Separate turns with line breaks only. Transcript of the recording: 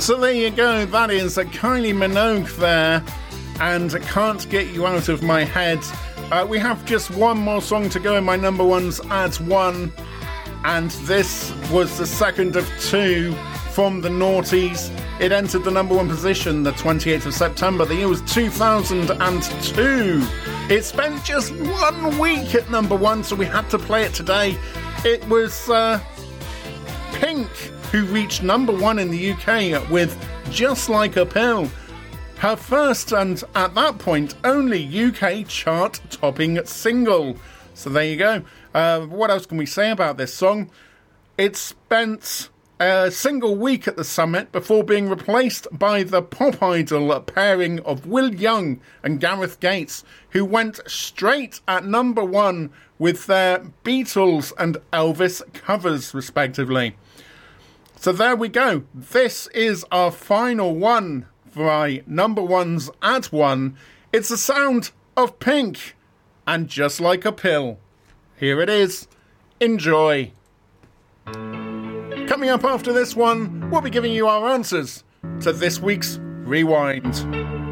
So there you go, that is Kylie Minogue there, and Can't Get You Out of My Head. We have just one more song to go in my number ones at one, and this was the second of two from the noughties. It entered the number one position the 28th of September. The year was 2002. It spent just 1 week at number one, so we had to play it today. It was Pink who reached number one in the UK with Just Like a Pill. Her first and, at that point, only UK chart-topping single. So there you go. What else can we say about this song? It spent a single week at the summit before being replaced by the pop idol pairing of Will Young and Gareth Gates, who went straight at number one with their Beatles and Elvis covers, respectively. So there we go. This is our final one for my number ones at one. It's the sound of Pink and Just Like a Pill. Here it is. Enjoy. Coming up after this one, we'll be giving you our answers to this week's Rewind.